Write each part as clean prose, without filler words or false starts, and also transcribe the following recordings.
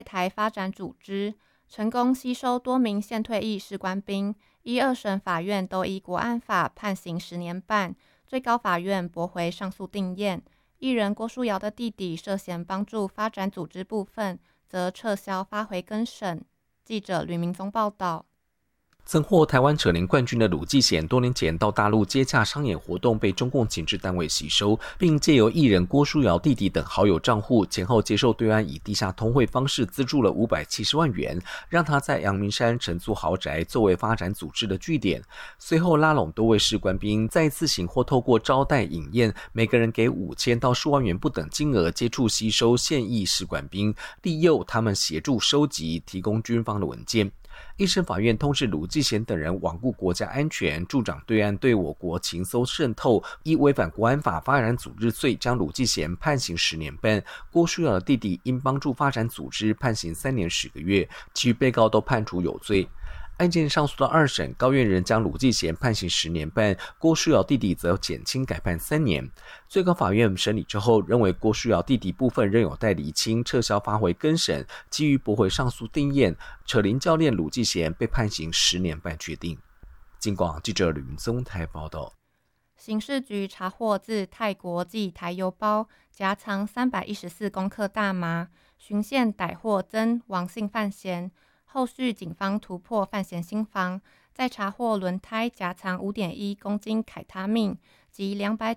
台发展组织，成功吸收多名现退役士官兵，1、2审法院都依国安法判刑10年半，最高法院驳回上诉定谳。艺人郭书瑶的弟弟涉嫌帮助发展组织部分，则撤销发回更审。记者吕明宗报道。 曾获台湾扯铃冠军的鲁继贤，多年前到大陆接洽商演活动，被中共情治单位吸收，并借由艺人郭书瑶弟弟等好友账户，前后接受对岸以地下通汇方式资助了570万元，让他在阳明山承租豪宅，作为发展组织的据点。随后拉拢多位士官兵，再次行或透过招待饮宴，每个人给5000到数万元不等金额，接触吸收现役士官兵，利诱他们协助收集、提供军方的文件。一审法院通知鲁继贤等人罔顾国家安全，助长对岸对我国情搜渗透，依违反国安法发展组织罪，将鲁继贤判刑10年半，郭书瑶的弟弟因帮助发展组织判刑3年10个月，其余被告都判处有罪。案件上诉到2审，高院仍将鲁继贤判刑10年半，郭书瑶弟弟则减轻改判3年。最高法院审理之后，认为郭书瑶弟弟部分仍有待厘清，撤销发回更审，基于驳回上诉定谳，扯铃教练鲁继贤被判刑10年半确定。警广记者吕云宗台报道。 刑事局查获自泰国寄台邮包夹藏314公克大麻，循线逮获曾王姓犯嫌。后续警方突破犯嫌新房，再查获轮胎夹藏5.1公斤凯他命及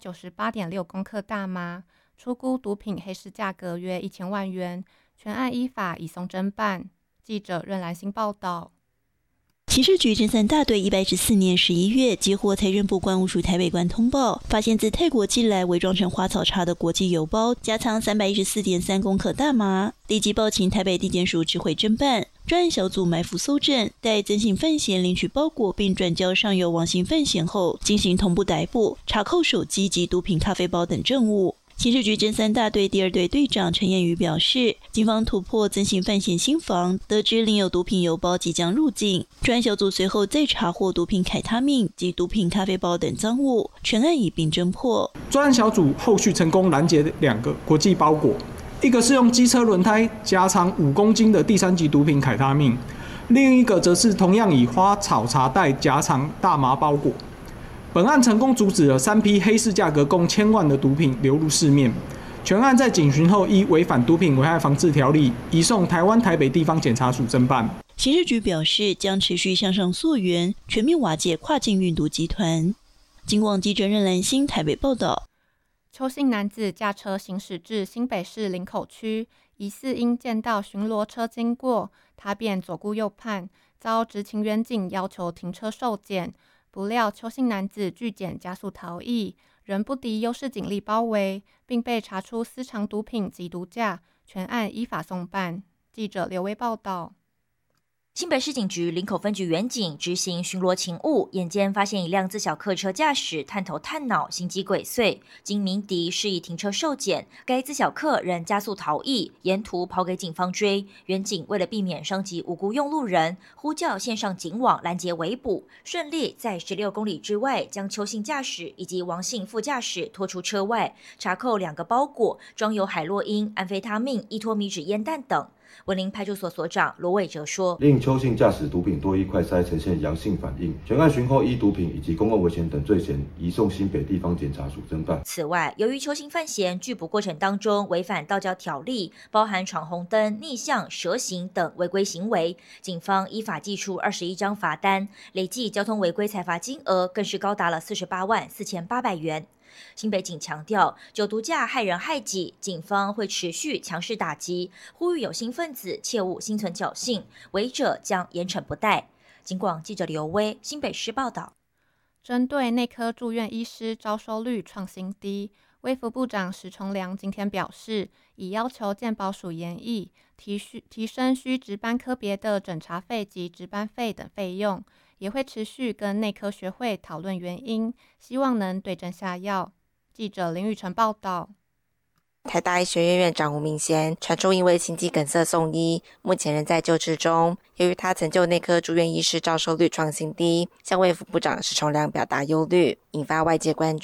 298.6公克大麻，初估毒品黑市价格约1000万元，全案依法移送侦办。记者任兰心报道。 刑事局侦三大队114年11月接获财政部关务署台北关通报，发现自泰国寄来伪装成花草茶的国际邮包，夹藏314.3公克大麻，立即报请台北地检署指挥侦办。专案小组埋伏搜证，待曾姓犯嫌领取包裹并转交上游王姓犯嫌后，进行同步逮捕，查扣手机及毒品咖啡包等证物。刑事局侦三大队第2队队长陈彦宇表示，警方突破曾姓犯嫌新房，得知另有毒品邮包即将入境，专案小组随后再查获毒品凯他命及毒品咖啡包等赃物，全案已并侦破。 专案小组后续成功拦截2个国际包裹，一个是用机车轮胎夹藏5公斤的第3级毒品凯他命，另一个则是同样以花草茶袋夹藏大麻包裹。本案成功阻止了3批黑市价格共1000万的毒品流入市面。全案在警询后，依违反毒品危害防治条例，移送台湾台北地方检察署侦办。 刑事局表示，将持续向上溯源，全面瓦解跨境运毒集团。警广记者任兰心台北报道。 邱姓男子驾车行驶至新北市林口区，疑似因见到巡逻车经过，他便左顾右盼，遭执勤员警要求停车受检。不料邱姓男子拒检加速逃逸，仍不敌优势警力包围，并被查出私藏毒品及毒驾，全案依法送办。记者刘威报道。 新北市警局林口分局员警执行巡逻勤务，眼尖发现一辆自小客车驾驶探头探脑，心机鬼祟，经鸣笛示意停车受检，该自小客仍加速逃逸，沿途跑给警方追。员警为了避免伤及无辜用路人，呼叫线上警网拦截围捕，顺利在16公里之外将邱姓驾驶以及王姓副驾驶拖出车外，查扣2个包裹，装有海洛因、安非他命、依托米脂烟弹等。文林派出所所长罗伟哲说， 令邱姓驾驶毒品多一快筛呈现阳性反应，全案寻获依毒品以及公共危险等罪嫌，移送新北地方检察署侦办。 此外，由于邱姓犯嫌拒捕过程当中违反道交条例，包含闯红灯、逆向、蛇行等违规行为，警方依法寄出21张罚单，累计交通违规裁罚金额更是高达了48万4800元。新北警强调，酒毒驾害人害己，警方会持续强势打击，呼吁有心分子切勿心存侥幸，违者将严惩不贷。警广记者刘威新北市报道。 针对内科住院医师招收率创新低，卫福部长石崇良今天表示，已要求健保署研议提升需值班科别的诊查费及值班费等费用，也会持续跟内科学会讨论原因，希望能对症下药。记者林宇晨报道。 台大医学院院长吴明贤传出因为心肌梗塞送医，目前仍在救治中。由于他曾就内科住院医师招收率创新低，向卫福部长石崇良表达忧虑，引发外界关注。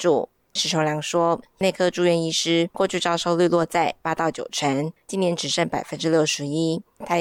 施崇良说，内科住院医师过去招收率落在8到9成，今年只剩61%。